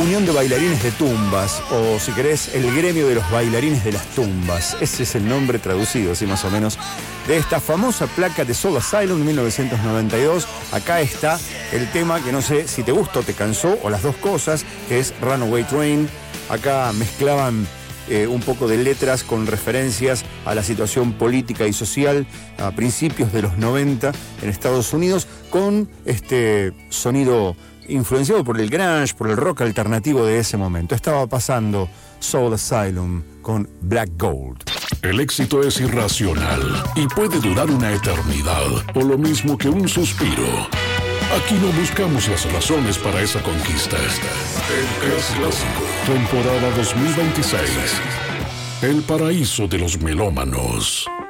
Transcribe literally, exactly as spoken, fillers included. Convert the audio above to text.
Unión de Bailarines de Tumbas, o si querés, el gremio de los bailarines de las tumbas. Ese es el nombre traducido, así más o menos, de esta famosa placa de Soul Asylum de mil novecientos noventa y dos. Acá está el tema que no sé si te gustó o te cansó, o las dos cosas, que es Runaway Train. Acá mezclaban eh, un poco de letras con referencias a la situación política y social a principios de los noventa en Estados Unidos, con este sonido influenciado por el grunge, por el rock alternativo de ese momento. Estaba pasando Soul Asylum con Black Gold. El éxito es irracional y puede durar una eternidad, o lo mismo que un suspiro. Aquí no buscamos las razones para esa conquista. El Clásico, temporada dos mil veintiséis. El paraíso de los melómanos.